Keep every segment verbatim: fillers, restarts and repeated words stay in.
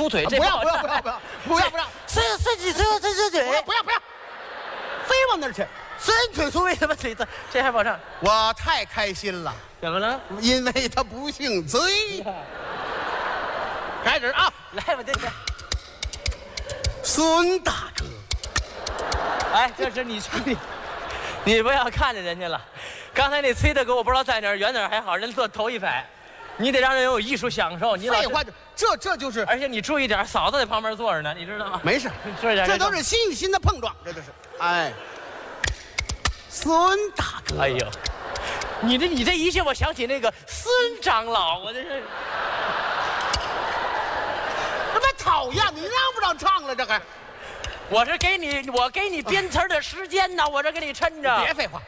腿，这不要不要不要不要不要不要， 伸伸起腿，伸伸腿， 不要不要不要，非往那儿去。 伸腿出为什么腿这这还往上？ 我太开心了， 怎么了？ 因为他不姓崔。开始啊， 来吧，这个。 孙大哥， 哎，这是你你你不要看着人家了。刚才那崔大哥我不知道在哪儿，远哪儿还好，人坐头一排，你得让人有艺术享受。你废话，这这就是， 而且你注意点，嫂子在旁边坐着呢，你知道吗？ 没事， 注意点， 这都是心与心的碰撞，这都是。哎，孙大哥， 哎呦，你这你这一句，我想起那个孙长老，我这是。 他妈讨厌！你让不让唱了？这还， 我是给你我给你编词的时间呢，我这给你抻着。 别废话。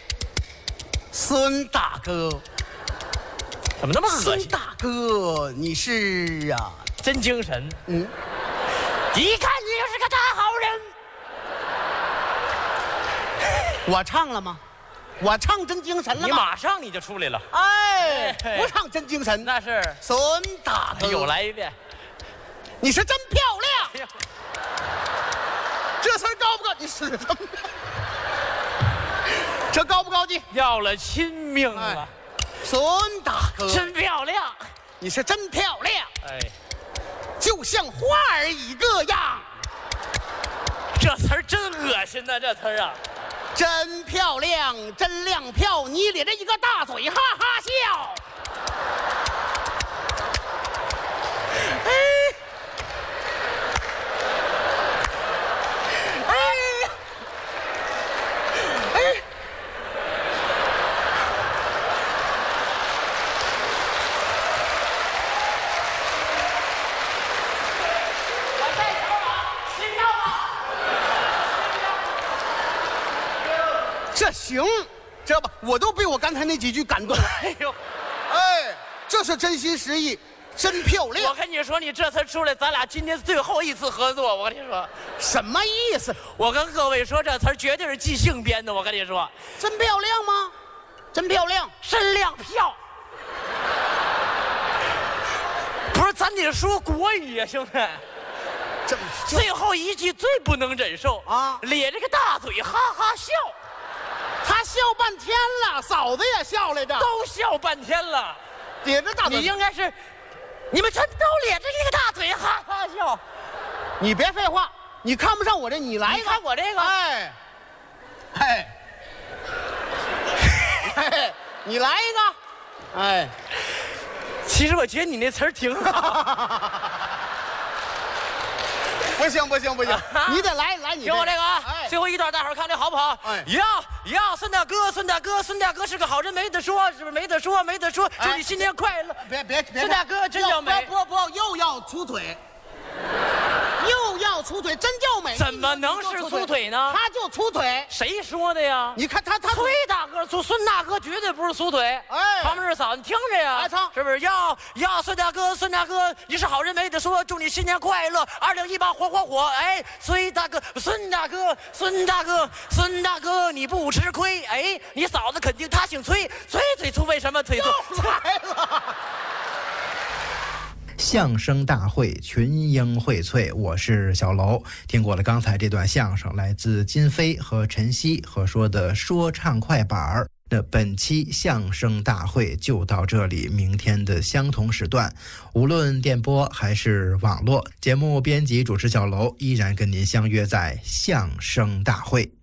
孙大哥， 怎么那么恶心？ 孙大哥，你是啊， 真精神。 嗯， 一看你就是个大好人。 我唱了吗？我唱真精神了吗？ 你马上你就出来了。 哎，不唱真精神， 那是孙大哥。 又来一遍。 你是真漂亮，这词儿高不高？你是真，这高不高级？ 要了亲命了，哎、 孙大哥， 真漂亮， 你是真漂亮， 哎， 就像花儿一个样。 这词儿真恶心呐、啊，这词儿啊， 真漂亮，真亮票，你咧着一个大嘴，哈哈笑。哎。这行，知道吧？我都被我刚才那几句感动了。 哎呦， 哎，这是真心实意，真漂亮。 我跟你说，你这次出来，咱俩今天最后一次合作。我跟你说， 什么意思？ 我跟各位说，这词儿绝对是即兴编的。我跟你说， 真漂亮吗？真漂亮， 真亮票。不是，咱得说国语啊，兄弟。 这最后一句最不能忍受啊！咧着个大嘴，哈哈笑。 他笑半天了，嫂子也笑来着， 都笑半天了。 咧着大嘴， 你应该是，你们全都咧着一个大嘴，哈哈笑。 你别废话，你看不上我这，你来一个。 你看我这个， 哎，哎，哎，你来一个，哎。 其实我觉得你那词儿挺好。 不行不行不行，你得来来，你听我这个啊，最后一段大伙儿看这好不好？哎，呀呀，孙大哥，孙大哥，孙大哥是个好人，没得说，是不是？没得说，没得说，祝你新年快乐！ 别别别， 孙大哥真叫美！ 不不，又要出腿，又要出腿，真叫美！ 怎么能是出腿呢？ 他就出腿， 谁说的呀？ 你看他他崔大哥，孙孙大哥绝对不是出腿。 哎， 旁边是嫂子，你听着呀， 来唱， 是不是？要要孙大哥，孙大哥，你是好人，没得说，祝你新年快乐，二零一八火火火！哎，崔大哥，孙大哥，孙大哥，孙大哥，你不吃亏。哎，你嫂子肯定她姓崔，崔嘴粗，为什么腿粗？ 来了。 相声大会群英荟萃，我是小楼。听过了刚才这段相声，来自金飞和陈曦合说的说唱快板儿。那本期相声大会就到这里，明天的相同时段，无论电波还是网络，节目编辑主持小楼依然跟您相约在相声大会。